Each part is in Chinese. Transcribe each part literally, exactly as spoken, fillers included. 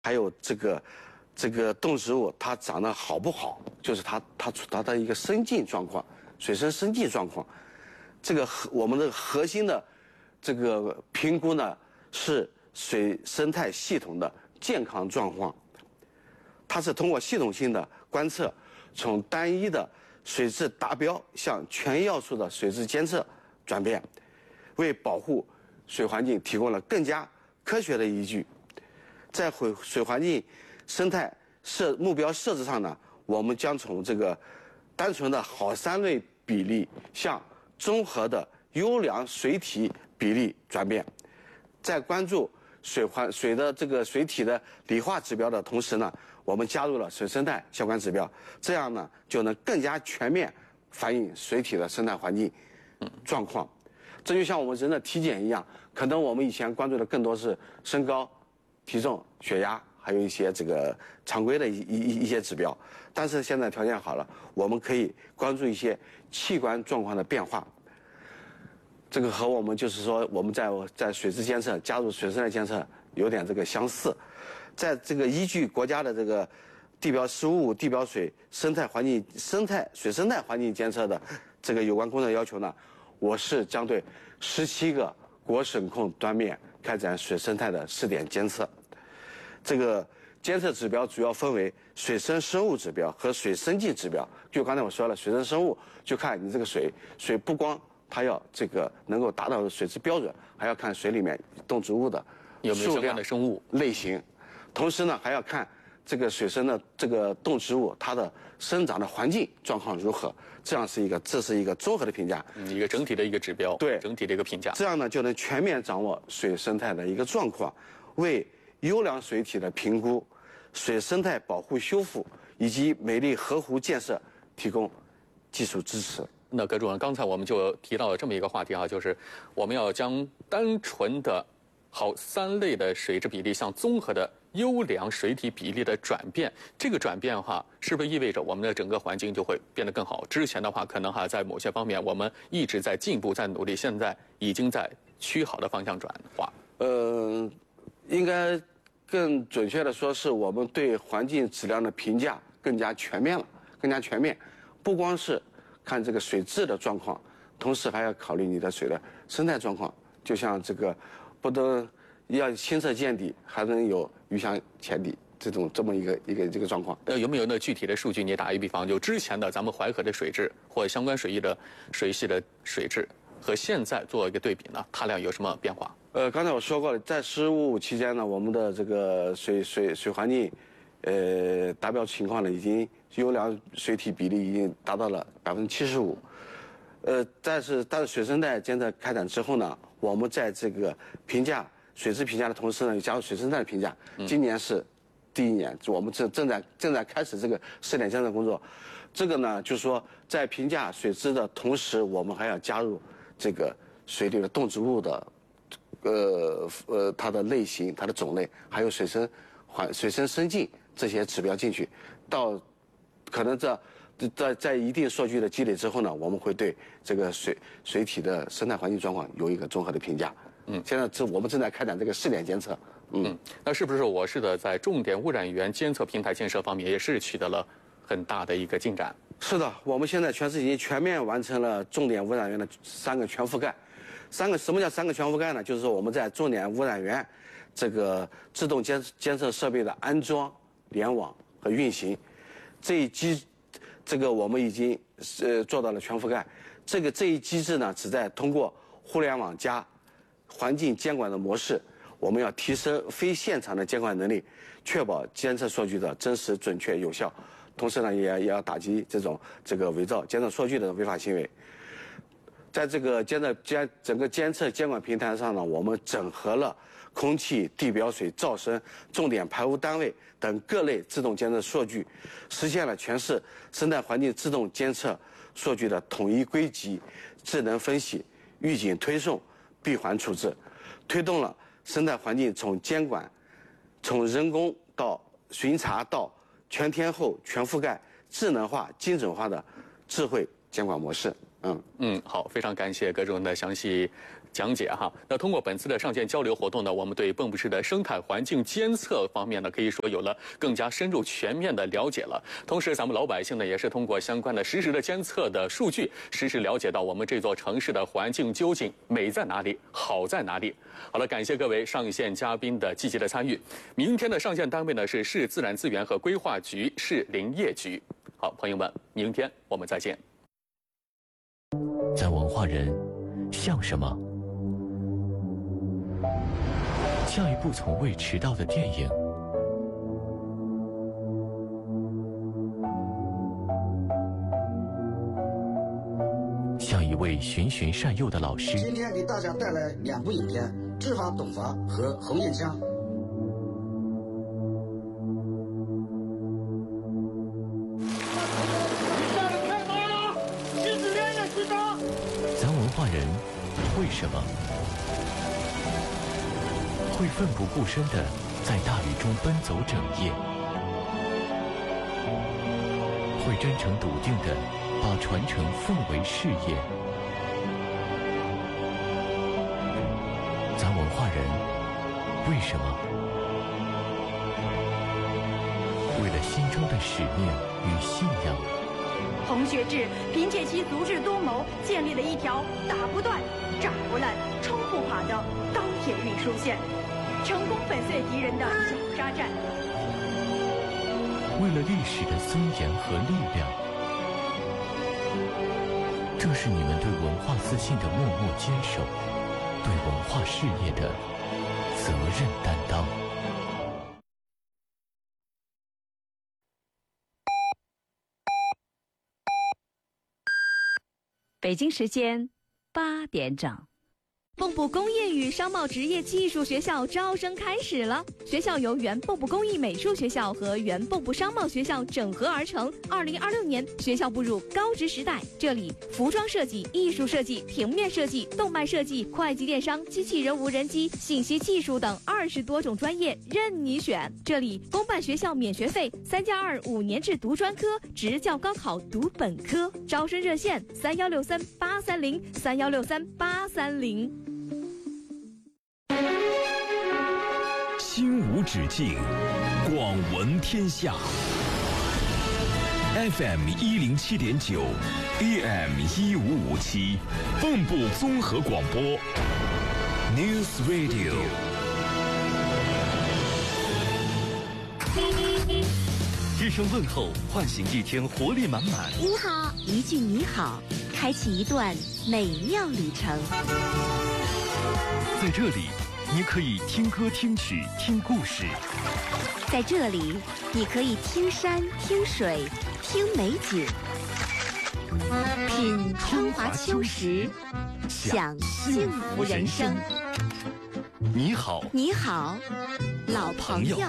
还有这个这个动植物它长得好不好，就是它它它的一个生境状况，水生生境状况。这个我们的核心的这个评估呢是水生态系统的健康状况，它是通过系统性的观测，从单一的水质达标向全要素的水质监测转变，为保护水环境提供了更加科学的依据。在水水环境生态设目标设置上呢，我们将从这个单纯的好三类比例向综合的优良水体比例转变。在关注水环水的这个水体的理化指标的同时呢，我们加入了水生态相关指标，这样呢就能更加全面反映水体的生态环境状况。这就像我们人的体检一样，可能我们以前关注的更多是身高、体重、血压，还有一些这个常规的一一一些指标。但是现在条件好了，我们可以关注一些器官状况的变化。这个和我们就是说我们在在水质监测加入水生态监测有点这个相似。在这个依据国家的这个地表十五五地表水生态环境生态水生态环境监测的这个有关工作要求呢，我市将对十七个国省控端面开展水生态的试点监测。这个监测指标主要分为水生生物指标和水生境指标。就刚才我说了，水生生物就看你这个水水不光它要这个能够达到水质标准，还要看水里面动植物的有没有相关的生物类型，同时呢还要看这个水生的这个动植物它的生长的环境状况如何，这样是一个这是一个综合的评价， 一个整体的一个指标， 对整体的一个评价， 这样呢就能全面掌握水生态的一个状况，为优良水体的评估、水生态保护修复以及美丽河湖建设提供技术支持。 那葛主任，刚才我们就提到了这么一个话题啊，就是我们要将单纯的好三类的水质比例向综合的优良水体比例的转变，这个转变的话，是不是意味着我们的整个环境就会变得更好？之前的话，可能哈在某些方面我们一直在进步，在努力，现在已经在趋好的方向转化。 呃，应该更准确的说，是我们对环境质量的评价更加全面了，更加全面，不光是看这个水质的状况，同时还要考虑你的水的生态状况。就像这个，不能要清澈见底，还能有鱼翔浅底这种这么一个一个这个状况。 呃，有没有那具体的数据？你打一比方，就之前的咱们淮河的水质或相关水域的水系的水质和现在做一个对比呢，它俩有什么变化？ 呃，刚才我说过了，在“十五五”期间呢，我们的这个水水水环境，呃，达标情况呢，已经优良水体比例已经达到了百分之七十五。呃，但是但是水生态监测开展之后呢，我们在这个评价水质评价的同时呢，又加入水生态的评价。今年是第一年，我们正正在正在开始这个试点监测工作。这个呢，就是说在评价水质的同时，我们还要加入这个水里的动植物的。呃呃，它的类型、它的种类，还有水生环、水生生境这些指标进去，到可能这在在一定数据的积累之后呢，我们会对这个水水体的生态环境状况有一个综合的评价。嗯，现在这我们正在开展这个试点监测。嗯， 嗯那是不是我市的在重点污染源监测平台建设方面也是取得了很大的一个进展？ 是的，我们现在全市已经全面完成了重点污染源的三个全覆盖。三个什么叫三个全覆盖呢？就是说我们在重点污染源这个自动监监测设备的安装、联网和运行这一机，这个我们已经呃做到了全覆盖。这个这一机制呢，旨在通过互联网加环境监管的模式，我们要提升非现场的监管能力，确保监测数据的真实、准确、有效。同时呢，也也要打击这种这个伪造监测数据的违法行为。在这个监测监整个监测监管平台上呢，我们整合了空气、地表水、噪声、重点排污单位等各类自动监测数据，实现了全市生态环境自动监测数据的统一归集、智能分析、预警推送、闭环处置，推动了生态环境从监管、从人工到巡查到全天候、全覆盖、智能化、精准化的智慧监管模式。 嗯嗯，好，非常感谢葛主任的详细讲解哈。那通过本次的上线交流活动呢，我们对蚌埠市的生态环境监测方面呢，可以说有了更加深入全面的了解了。同时，咱们老百姓呢，也是通过相关的实时的监测的数据，实时了解到我们这座城市的环境究竟美在哪里，好在哪里。好了，感谢各位上线嘉宾的积极的参与。明天的上线单位呢是市自然资源和规划局、市林业局。好，朋友们，明天我们再见。 在文化人像什么？像一部从未迟到的电影，像一位循循善诱的老师。 今天给大家带来两部影片《知法懂法》和《红砚枪》。 咱文化人为什么会奋不顾身地在大雨中奔走整夜？会真诚笃定地把传承奉为事业？咱文化人为什么为了心中的使命与信仰？ 洪学智凭借其足智多谋，建立了一条打不断、炸不烂、冲不垮的钢铁运输线，成功粉碎敌人的绞杀战。 为了历史的尊严和力量，这是你们对文化自信的默默坚守，对文化事业的责任担当。 北京时间八点整。蚌埠工业与商贸职业技术学校招生开始了。学校由原蚌埠工艺美术学校和原蚌埠商贸学校整合而成。二零二六年，学校步入高职时代。这里服装设计、艺术设计、平面设计、动漫设计、会计电商、机器人无人机、信息技术等二十多种专业任你选。这里公办学校免学费，三加二五年制读专科，职教高考读本科。招生热线：三幺六三八三零三幺六三八三零。 心无止境，广闻天下。F M 一零七点九 ，A M 一五五七，蚌埠综合广播 ，News Radio。 一声问候，唤醒一天活力满满。 你好，一句你好，开启一段美妙旅程。 在这里，你可以听歌、听曲、听故事。 在这里，你可以听山、听水、听美景，品春华秋实，享幸福人生。 你好， 你好，老朋友。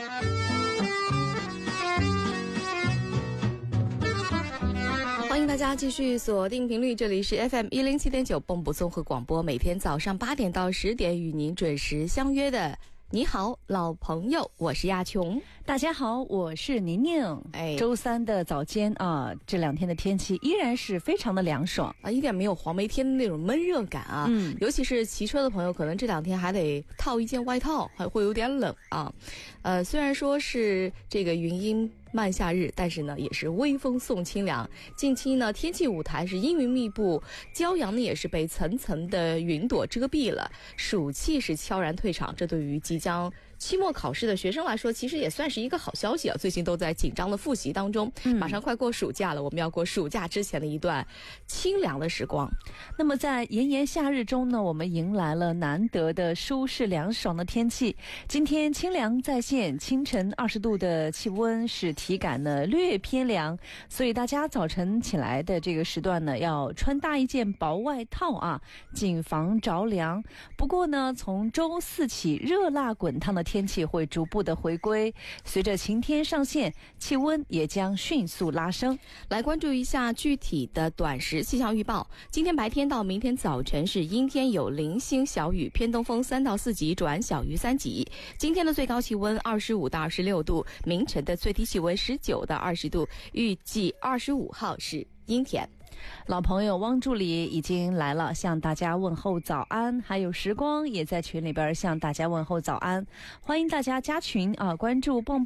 欢迎大家继续锁定频率，这里是 F M 一零七点九蚌埠综合广播，每天早上八点到十点与您准时相约的你好，老朋友，我是亚琼。 大家好，我是宁宁。哎，周三的早间啊，这两天的天气依然是非常的凉爽啊，一点没有黄梅天的那种闷热感啊。嗯，尤其是骑车的朋友，可能这两天还得套一件外套，还会有点冷啊。呃，虽然说是这个云阴漫夏日，但是呢，也是微风送清凉。近期呢，天气舞台是阴云密布，骄阳呢也是被层层的云朵遮蔽了，暑气是悄然退场。这对于即将期末考试的学生来说，其实也算是一个好消息啊！最近都在紧张的复习当中，嗯、马上快过暑假了，我们要过暑假之前的一段清凉的时光。 那么在炎炎夏日中呢，我们迎来了难得的舒适凉爽的天气。今天清凉在线，清晨二十度的气温，使体感呢略偏凉，所以大家早晨起来的这个时段呢，要穿搭一件薄外套啊，谨防着凉。不过呢，从周四起，热辣滚烫的天气会逐步的回归，随着晴天上线，气温也将迅速拉升。 来关注一下具体的短时气象预报。今天白天到明天早晨是阴天有零星小雨，偏东风三到四级转小于三级。今天的最高气温二十五到二十六度，明晨的最低气温十九到二十度，预计二十五号是阴天。 老朋友汪助理已经来了，向大家问候早安。还有时光也在群里边向大家问候早安，欢迎大家加群啊，关注蹦